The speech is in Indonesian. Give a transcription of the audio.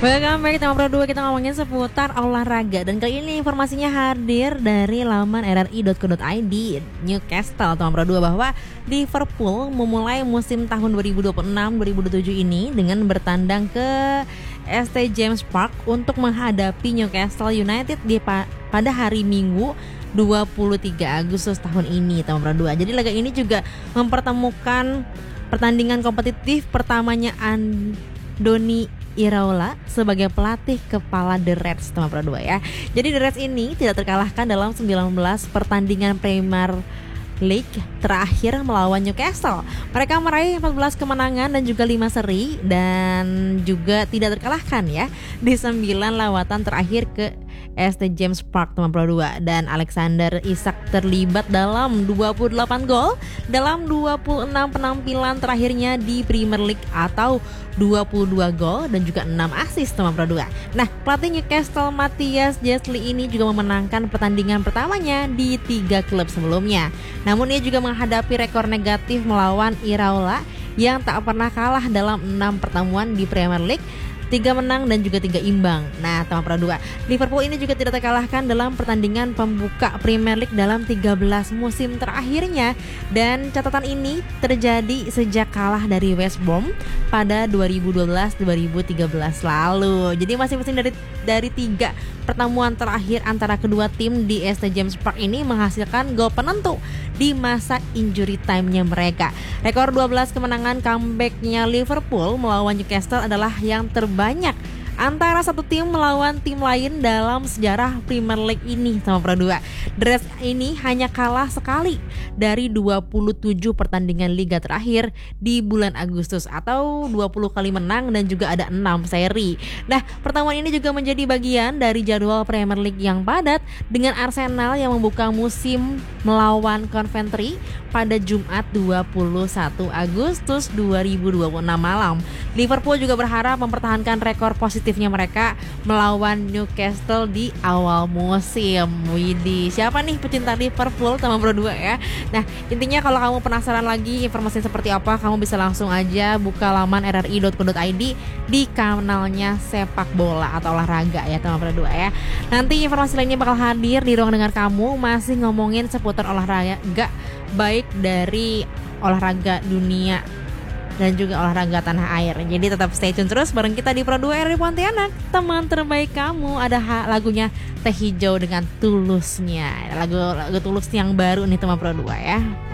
Welcome back Tema Pro 2, kita ngomongin seputar olahraga. Dan kali ini informasinya hadir dari laman rri.co.id. Newcastle Tema Pro 2 bahwa Liverpool memulai musim tahun 2026-2027 ini dengan bertandang ke St James Park untuk menghadapi Newcastle United pada hari Minggu 23 Agustus tahun ini, Tema Pro 2. Jadi laga ini juga mempertemukan pertandingan kompetitif pertamanya Andoni Iraola sebagai pelatih kepala The Reds, Tema Pro 2 ya. Jadi The Reds ini tidak terkalahkan dalam 19 pertandingan Premier League terakhir melawan Newcastle. Mereka meraih 14 kemenangan dan juga 5 seri dan juga tidak terkalahkan ya di 9 lawatan terakhir ke St James Park, Tema Pro 2. Dan Alexander Isak terlibat dalam 28 gol dalam 26 penampilan terakhirnya di Premier League atau 22 gol dan juga 6 assist, Tema Pro 2. Nah, pelatih Newcastle Matthias Jesli ini juga memenangkan pertandingan pertamanya di 3 klub sebelumnya. Namun ia juga menghadapi rekor negatif melawan Iraola yang tak pernah kalah dalam 6 pertemuan di Premier League, 3 menang dan juga 3 imbang. Nah, Tema Pro 2, Liverpool ini juga tidak terkalahkan dalam pertandingan pembuka Premier League dalam 13 musim terakhirnya. Dan catatan ini terjadi sejak kalah dari West Brom pada 2012-2013 lalu. Jadi masing-masing dari 3 pertemuan terakhir antara kedua tim di St James Park ini menghasilkan gol penentu di masa injury time-nya mereka. Rekor 12 kemenangan comeback-nya Liverpool melawan Newcastle adalah yang terbanyak antara satu tim melawan tim lain dalam sejarah Premier League ini, Tema Pro 2. The Reds ini hanya kalah sekali dari 27 pertandingan liga terakhir di bulan Agustus atau 20 kali menang dan juga ada 6 seri. Nah, pertemuan ini juga menjadi bagian dari jadwal Premier League yang padat dengan Arsenal yang membuka musim melawan Coventry pada Jumat 21 Agustus 2026 malam. Liverpool juga berharap mempertahankan rekor positifnya mereka melawan Newcastle di awal musim. Widih, siapa nih pecinta Liverpool, Tema Pro 2 ya. Nah, intinya kalau kamu penasaran lagi informasi seperti apa, kamu bisa langsung aja buka laman rri.co.id di kanalnya sepak bola atau olahraga ya, Tema Pro 2 ya. Nanti informasi lainnya bakal hadir di ruang dengar kamu, masih ngomongin seputar olahraga baik dari olahraga dunia dan juga olahraga tanah air. Jadi tetap stay tune terus bareng kita di Pro 2 RRI Pontianak. Teman terbaik kamu, ada lagunya Teh Hijau dengan Tulusnya. Lagu Tulus yang baru nih, Tema Pro 2 ya.